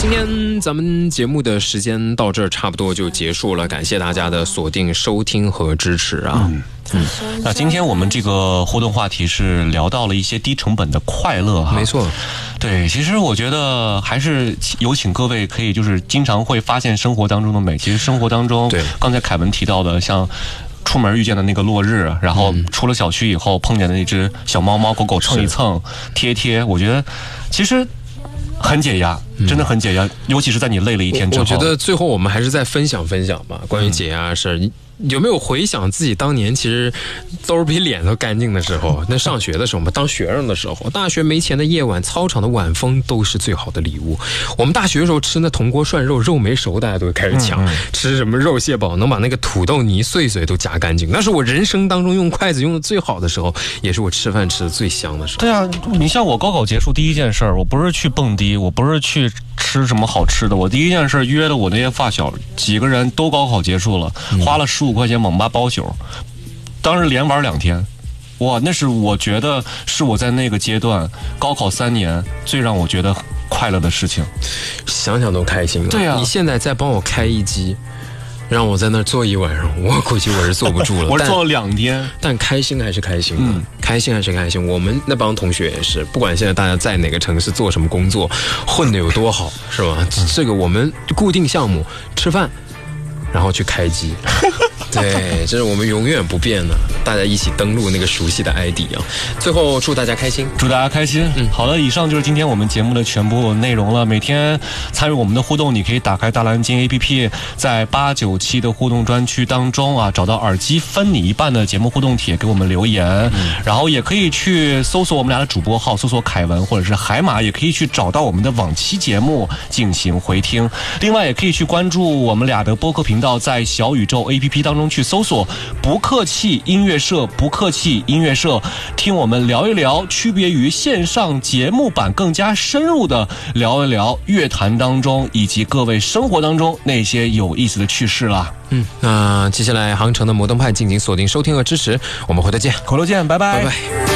今天咱们节目的时间到这儿差不多就结束了，感谢大家的锁定收听和支持啊。 那今天我们这个互动话题是聊到了一些低成本的快乐哈。 没错， 对，其实我觉得还是有请各位可以就是经常会发现生活当中的美。其实生活当中， 对， 刚才凯文提到的像出门遇见的那个落日，然后出了小区以后碰见的那只小猫猫狗狗蹭一蹭贴贴，我觉得其实很解压，真的很解压，尤其是在你累了一天之后。 我觉得最后我们还是再分享分享吧，关于解压的事。有没有回想自己当年其实兜比脸都干净的时候？那上学的时候嘛，当学生的时候，大学没钱的夜晚，操场的晚风都是最好的礼物。我们大学的时候吃那铜锅涮肉，肉没熟大家都会开始抢，吃什么肉蟹堡能把那个土豆泥碎碎都夹干净。那是我人生当中用筷子用的最好的时候，也是我吃饭吃的最香的时候。 对啊，你像我高考结束第一件事，我不是去蹦迪，我不是去吃什么好吃的，我第一件事约了我那些发小几个人，都高考结束了，花了15块钱网吧包宿，当时连玩2天。哇，那是我觉得是我在那个阶段高考3年最让我觉得快乐的事情， 想想都开心了。 对啊， 你现在再帮我开一机，让我在那儿坐一晚上，我估计我是坐不住了。 我坐了2天， 但开心还是开心的，开心还是开心。我们那帮同学也是，不管现在大家在哪个城市做什么工作，混得有多好，是吧？这个我们固定项目吃饭，然后去开机。对，这是我们永远不变的，大家一起登录那个熟悉的 ID 啊。最后祝大家开心， 祝大家开心。好的，以上就是今天我们节目的全部内容了。每天参与我们的互动，你可以打开大蓝鲸 APP， 在8、9期的互动专区当中啊，找到耳机分你一半的节目互动帖，给我们留言。然后也可以去搜索我们俩的主播号，搜索凯文或者是海马，也可以去找到我们的往期节目进行回听。另外也可以去关注我们俩的播客频道，在小宇宙 APP 当中去搜索不客气音乐社，不客气音乐社，听我们聊一聊区别于线上节目版更加深入的聊一聊乐坛当中以及各位生活当中那些有意思的趣事啦。 那接下来航程的摩登派敬请锁定收听和支持，我们回头见， 回头见，拜拜， 拜拜。